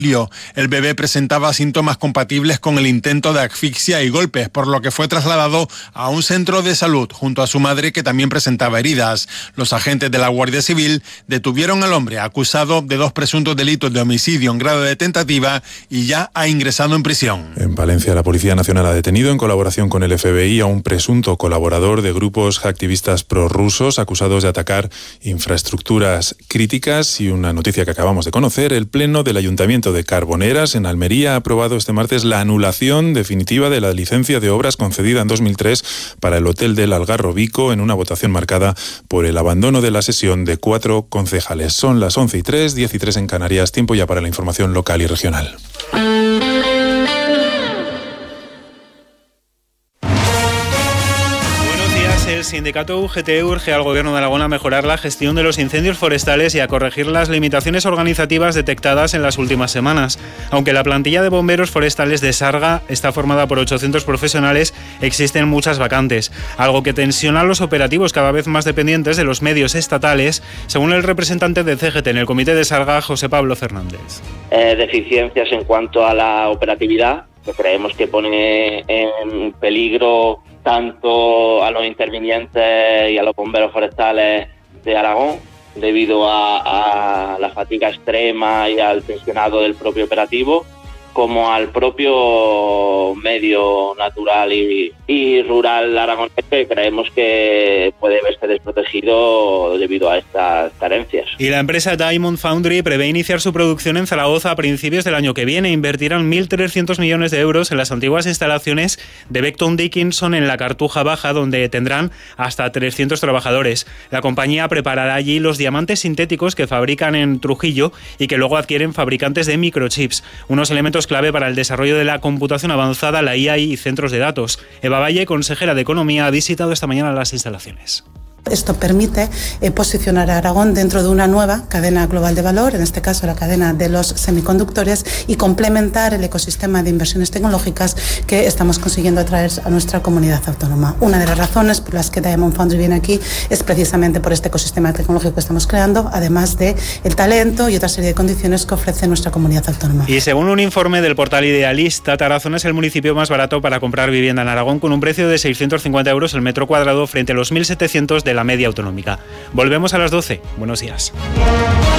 El bebé presentaba síntomas compatibles con el intento de asfixia y golpes, por lo que fue trasladado a un centro de salud junto a su madre, que también presentaba heridas. Los agentes de la Guardia Civil detuvieron al hombre acusado de 2 presuntos delitos de homicidio en grado de tentativa y ya ha ingresado en prisión. En Valencia, la Policía Nacional ha detenido en colaboración con el FBI a un presunto colaborador de grupos activistas prorrusos acusados de atacar infraestructuras críticas. Y una noticia que acabamos de conocer: el Pleno del Ayuntamiento de Carboneras, en Almería, ha aprobado este martes la anulación definitiva de la licencia de obras concedida en 2003 para el Hotel del Algarrobico, en una votación marcada por el abandono de la sesión de 4 concejales. Son las 11:03, 10:03 en Canarias. Tiempo ya para la información local y regional. El sindicato UGT urge al Gobierno de Aragón a mejorar la gestión de los incendios forestales y a corregir las limitaciones organizativas detectadas en las últimas semanas. Aunque la plantilla de bomberos forestales de Sarga está formada por 800 profesionales, existen muchas vacantes, algo que tensiona los operativos cada vez más dependientes de los medios estatales, según el representante de CGT en el comité de Sarga, José Pablo Fernández. Deficiencias en cuanto a la operatividad, que creemos que pone en peligro tanto a los intervinientes y a los bomberos forestales de Aragón, debido a la fatiga extrema y al tensionado del propio operativo, como al propio medio natural y rural aragonés, que creemos que puede verse desprotegido debido a estas carencias. Y la empresa Diamond Foundry prevé iniciar su producción en Zaragoza a principios del año que viene. Invertirán 1.300 millones de euros en las antiguas instalaciones de Becton Dickinson en la Cartuja Baja, donde tendrán hasta 300 trabajadores. La compañía preparará allí los diamantes sintéticos que fabrican en Trujillo y que luego adquieren fabricantes de microchips, unos elementos clave para el desarrollo de la computación avanzada, la IA y centros de datos. Eva Valle, consejera de Economía, ha visitado esta mañana las instalaciones. Esto permite posicionar a Aragón dentro de una nueva cadena global de valor, en este caso la cadena de los semiconductores, y complementar el ecosistema de inversiones tecnológicas que estamos consiguiendo atraer a nuestra comunidad autónoma. Una de las razones por las que Diamond Foundry viene aquí es precisamente por este ecosistema tecnológico que estamos creando, además de el talento y otra serie de condiciones que ofrece nuestra comunidad autónoma. Y según un informe del portal Idealista, Tarazona es el municipio más barato para comprar vivienda en Aragón, con un precio de 650 euros el metro cuadrado frente a los 1.700 de la media autonómica. Volvemos a las 12. Buenos días.